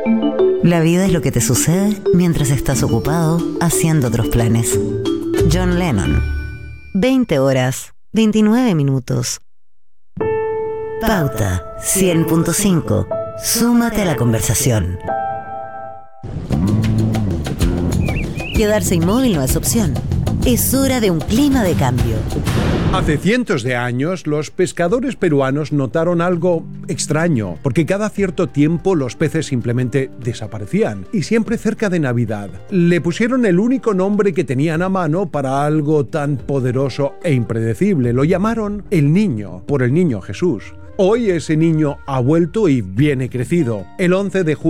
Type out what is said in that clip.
La vida es lo que te sucede mientras estás ocupado haciendo otros planes. John Lennon. 20 horas, 29 minutos. Pauta 100.5. Súmate a la conversación. Quedarse inmóvil no es opción. Es hora de un clima de cambio. Hace cientos de años, los pescadores peruanos notaron algo extraño, porque cada cierto tiempo los peces simplemente desaparecían, y siempre cerca de Navidad. Le pusieron el único nombre que tenían a mano para algo tan poderoso e impredecible. Lo llamaron el Niño, por el Niño Jesús. Hoy ese niño ha vuelto y viene crecido. El 11 de julio